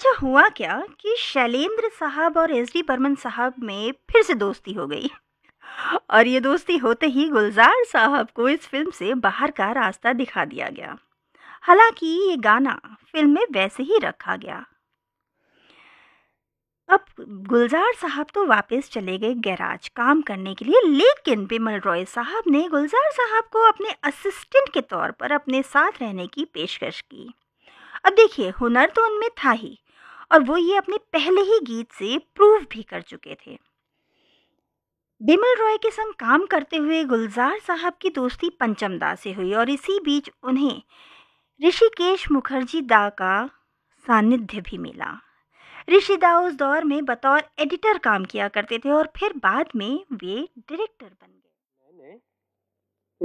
अच्छा हुआ क्या कि शैलेंद्र साहब और एसडी बर्मन साहब में फिर से दोस्ती हो गई। और ये दोस्ती होते ही गुलजार साहब को इस फिल्म से बाहर का रास्ता दिखा दिया गया। हालांकि ये गाना फिल्म में वैसे ही रखा गया। अब गुलजार साहब तो वापस चले गए गैराज काम करने के लिए, लेकिन बिमल रॉय साहब ने गुलजार साहब को अपने असिस्टेंट के तौर पर अपने साथ रहने की पेशकश की। अब देखिए, हुनर तो उनमें था ही, और वो ये अपने पहले ही गीत से प्रूव भी कर चुके थे। बिमल रॉय के संग काम करते हुए गुलजार साहब की दोस्ती पंचम दा से हुई, और इसी बीच उन्हें ऋषिकेश मुखर्जी दा का सानिध्य भी मिला। ऋषि दा उस दौर में बतौर एडिटर काम किया करते थे और फिर बाद में वे डायरेक्टर बन गए।